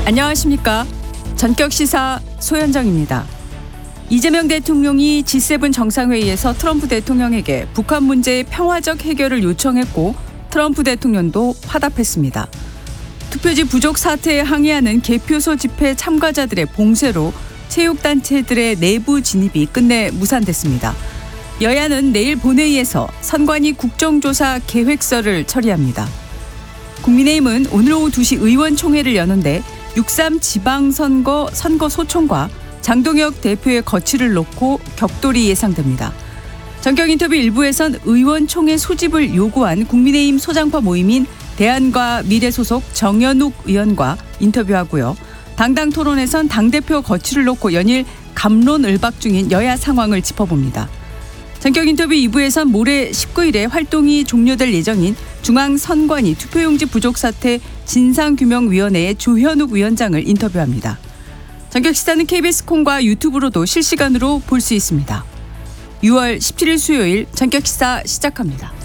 안녕하십니까. 전격시사 소현정입니다. 이재명 대통령이 G7 정상회의에서 트럼프 대통령에게 북한 문제의 평화적 해결을 요청했고 트럼프 대통령도 화답했습니다. 투표지 부족 사태에 항의하는 개표소 집회 참가자들의 봉쇄로 체육단체들의 내부 진입이 끝내 무산됐습니다. 여야는 내일 본회의에서 선관위 국정조사 계획서를 처리합니다. 국민의힘은 오늘 오후 2시 의원총회를 여는데 6.3 지방선거 선거소총과 장동혁 대표의 거취를 놓고 격돌이 예상됩니다. 전격 인터뷰 일부에선 의원총회 소집을 요구한 국민의힘 소장파 모임인 대안과 미래 소속 정연욱 의원과 인터뷰하고요. 당당 토론에선 당대표 거취를 놓고 연일 갑론을박 중인 여야 상황을 짚어봅니다. 전격 인터뷰 2부에선 모레 19일에 활동이 종료될 예정인 중앙선관위 투표용지 부족 사태 진상규명위원회의 조현욱 위원장을 인터뷰합니다. 전격 시사는 KBS 콩과 유튜브로도 실시간으로 볼 수 있습니다. 6월 17일 수요일 전격 시사 시작합니다.